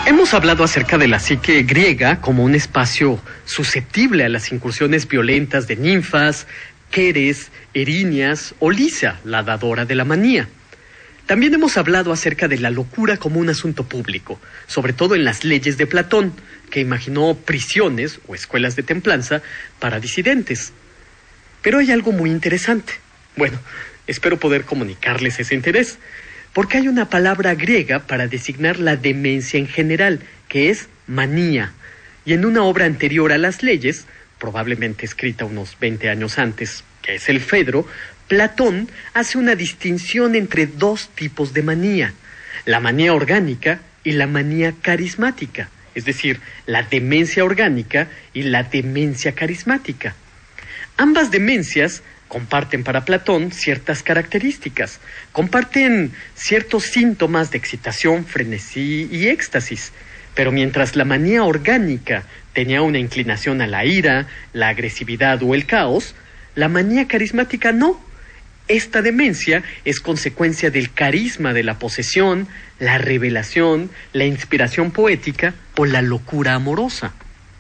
Hemos hablado acerca de la psique griega como un espacio susceptible a las incursiones violentas de ninfas, Queres, Erinias o Lisa, la dadora de la manía. También hemos hablado acerca de la locura como un asunto público, sobre todo en las leyes de Platón, que imaginó prisiones o escuelas de templanza para disidentes. Pero hay algo muy interesante. Bueno, espero poder comunicarles ese interés, porque hay una palabra griega para designar la demencia en general, que es manía. Y en una obra anterior a las leyes, probablemente escrita unos 20 años antes, que es el Fedro, Platón hace una distinción entre dos tipos de manía: la manía orgánica y la manía carismática, es decir, la demencia orgánica y la demencia carismática. Ambas demencias comparten para Platón ciertas características, comparten ciertos síntomas de excitación, frenesí y éxtasis, pero mientras la manía orgánica tenía una inclinación a la ira, la agresividad o el caos, la manía carismática no. Esta demencia es consecuencia del carisma de la posesión, la revelación, la inspiración poética o la locura amorosa.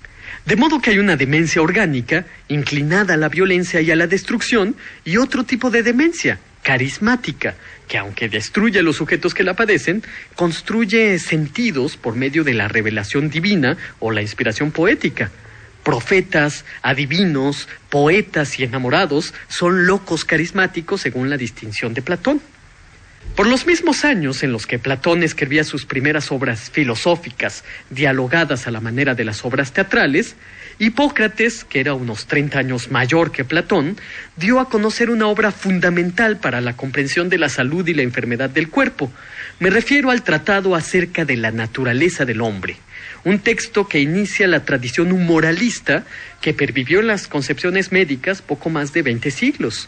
De modo que hay una demencia orgánica inclinada a la violencia y a la destrucción, y otro tipo de demencia, carismática, que aunque destruye a los sujetos que la padecen, construye sentidos por medio de la revelación divina o la inspiración poética. Profetas, adivinos, poetas y enamorados son locos carismáticos según la distinción de Platón. Por los mismos años en los que Platón escribía sus primeras obras filosóficas, dialogadas a la manera de las obras teatrales, Hipócrates, que era unos 30 años mayor que Platón, dio a conocer una obra fundamental para la comprensión de la salud y la enfermedad del cuerpo. Me refiero al tratado acerca de la naturaleza del hombre, un texto que inicia la tradición humoralista que pervivió en las concepciones médicas poco más de 20 siglos.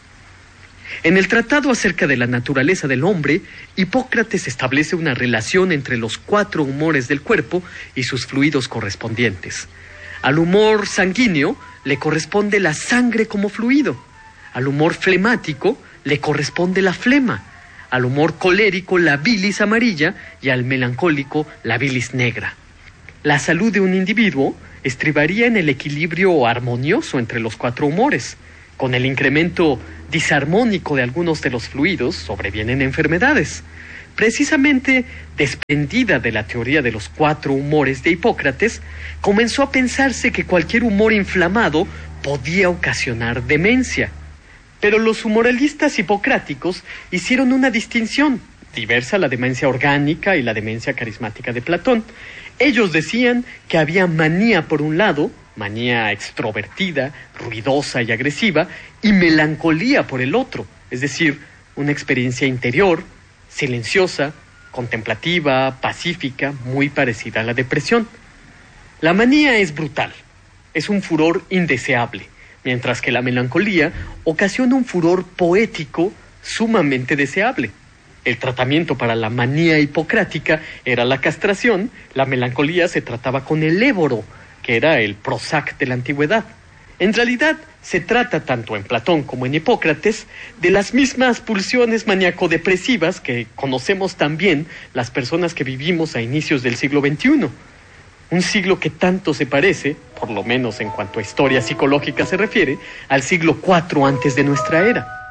En el tratado acerca de la naturaleza del hombre, Hipócrates establece una relación entre los 4 humores del cuerpo y sus fluidos correspondientes. Al humor sanguíneo le corresponde la sangre como fluido, al humor flemático le corresponde la flema, al humor colérico la bilis amarilla y al melancólico la bilis negra. La salud de un individuo estribaría en el equilibrio armonioso entre los 4 humores. Con el incremento disarmónico de algunos de los fluidos sobrevienen enfermedades. Precisamente desprendida de la teoría de los 4 humores de Hipócrates, comenzó a pensarse que cualquier humor inflamado podía ocasionar demencia. Pero los humoralistas hipocráticos hicieron una distinción, diversa a la demencia orgánica y la demencia carismática de Platón. Ellos decían que había manía por un lado, manía extrovertida, ruidosa y agresiva, y melancolía por el otro, es decir, una experiencia interior, silenciosa, contemplativa, pacífica, muy parecida a la depresión. La manía es brutal, es un furor indeseable, mientras que la melancolía ocasiona un furor poético sumamente deseable. El tratamiento para la manía hipocrática era la castración, la melancolía se trataba con el éboro, que era el Prozac de la antigüedad. En realidad, se trata tanto en Platón como en Hipócrates de las mismas pulsiones maníaco-depresivas que conocemos también las personas que vivimos a inicios del siglo XXI. Un siglo que tanto se parece, por lo menos en cuanto a historia psicológica se refiere, al siglo IV antes de nuestra era.